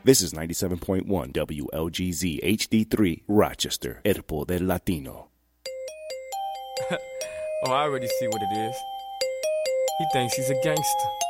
This is 97.1 WLGZ HD3 Rochester, El Poder Latino. Oh, I already see what it is. He thinks he's a gangster.